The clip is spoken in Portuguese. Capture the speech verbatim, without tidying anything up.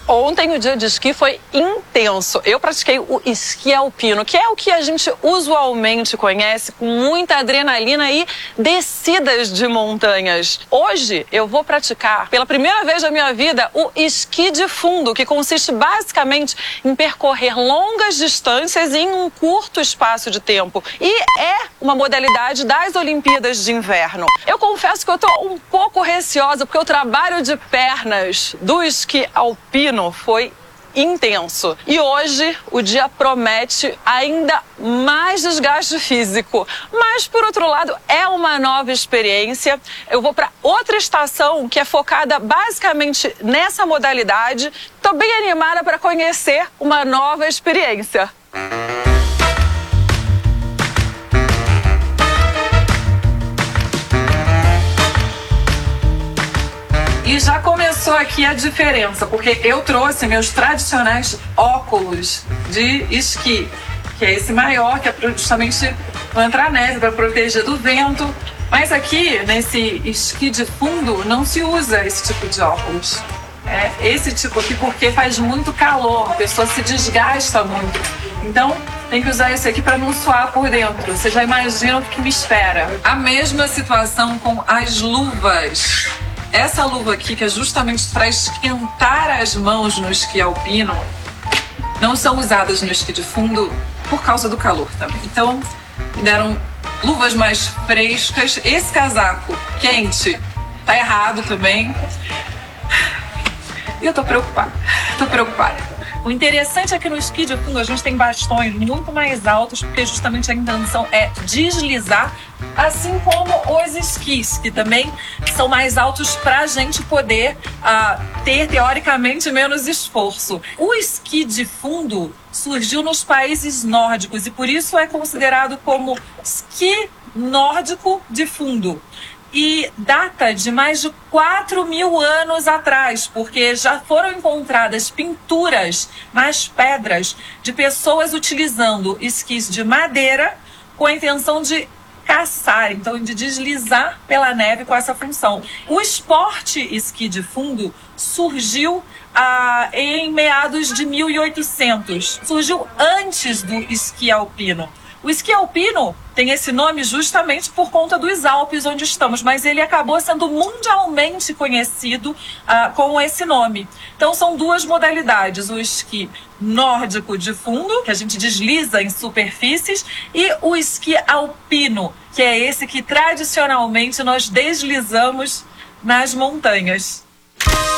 Ontem o dia de esqui foi intenso. Eu pratiquei o esqui alpino, que é o que a gente usualmente conhece, com muita adrenalina e descidas de montanhas. Hoje eu vou praticar, pela primeira vez na minha vida, o esqui de fundo, que consiste basicamente em percorrer longas distâncias em um curto espaço de tempo. E é uma modalidade das Olimpíadas de Inverno. Eu confesso que eu tô um pouco receosa, porque o trabalho de pernas do esqui alpino foi intenso. E hoje o dia promete ainda mais desgaste físico. Mas, por outro lado, é uma nova experiência. Eu vou para outra estação que é focada basicamente nessa modalidade. Estou bem animada para conhecer uma nova experiência. E já começou aqui a diferença, porque eu trouxe meus tradicionais óculos de esqui, que é esse maior, que é justamente não entrar neve, para proteger do vento. Mas aqui, nesse esqui de fundo, não se usa esse tipo de óculos. É esse tipo aqui porque faz muito calor, a pessoa se desgasta muito. Então, tem que usar esse aqui para não suar por dentro. Você já imagina o que me espera. A mesma situação com as luvas. Essa luva aqui, que é justamente para esquentar as mãos no esqui alpino, não são usadas no esqui de fundo por causa do calor também. Então, me deram luvas mais frescas. Esse casaco quente tá errado também. E eu tô preocupada, tô preocupada. O interessante é que no esqui de fundo a gente tem bastões muito mais altos, porque justamente a intenção é deslizar, assim como os esquis, que também são mais altos para a gente poder uh, ter, teoricamente, menos esforço. O esqui de fundo surgiu nos países nórdicos e por isso é considerado como esqui nórdico de fundo. E data de mais de quatro mil anos atrás, porque já foram encontradas pinturas nas pedras de pessoas utilizando esquis de madeira com a intenção de caçar, então de deslizar pela neve com essa função. O esporte esqui de fundo surgiu ah, em meados de mil e oitocentos, surgiu antes do esqui alpino. O esqui alpino tem esse nome justamente por conta dos Alpes onde estamos, mas ele acabou sendo mundialmente conhecido uh, com esse nome. Então são duas modalidades, o esqui nórdico de fundo, que a gente desliza em superfícies, e o esqui alpino, que é esse que tradicionalmente nós deslizamos nas montanhas.